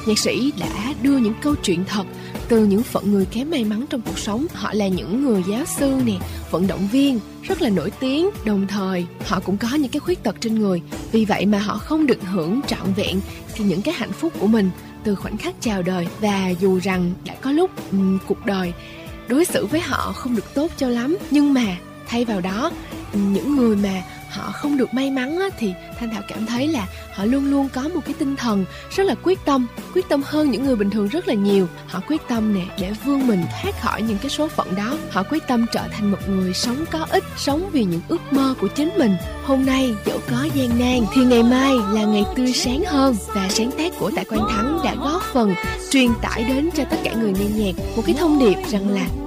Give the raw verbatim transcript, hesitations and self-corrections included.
Nhạc sĩ đã đưa những câu chuyện thật từ những phận người kém may mắn trong cuộc sống. Họ là những người giáo sư nè, vận động viên rất là nổi tiếng, đồng thời họ cũng có những cái khuyết tật trên người. Vì vậy mà họ không được hưởng trọn vẹn thì những cái hạnh phúc của mình từ khoảnh khắc chào đời. Và dù rằng đã có lúc um, cuộc đời đối xử với họ không được tốt cho lắm, nhưng mà thay vào đó, những người mà họ không được may mắn á, thì Thanh Thảo cảm thấy là họ luôn luôn có một cái tinh thần rất là quyết tâm, quyết tâm hơn những người bình thường rất là nhiều. Họ quyết tâm nè để vươn mình thoát khỏi những cái số phận đó. Họ quyết tâm trở thành một người sống có ích, sống vì những ước mơ của chính mình. Hôm nay dẫu có gian nan thì ngày mai là ngày tươi sáng hơn. Và sáng tác của Tạ Quang Thắng đã góp phần truyền tải đến cho tất cả người nghe nhạc một cái thông điệp rằng là